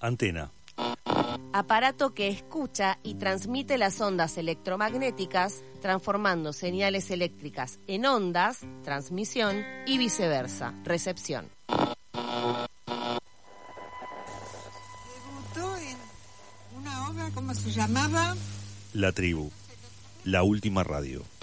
Antena. Aparato que escucha y transmite las ondas electromagnéticas, transformando señales eléctricas en ondas, transmisión, y viceversa, recepción. Debutó en una obra, ¿cómo se llamaba? La Tribu. La última radio.